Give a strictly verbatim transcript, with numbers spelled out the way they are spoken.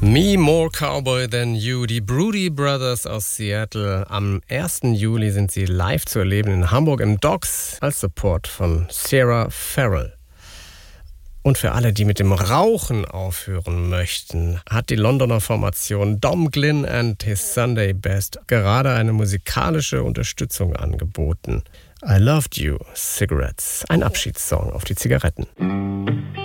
Me More Cowboy Than You, die Broody Brothers aus Seattle. Am ersten Juli sind sie live zu erleben in Hamburg im Docks als Support von Sarah Farrell. Und für alle, die mit dem Rauchen aufhören möchten, hat die Londoner Formation Dom Glynn and his Sunday Best gerade eine musikalische Unterstützung angeboten. I Loved You, Cigarettes, ein Abschiedssong auf die Zigaretten.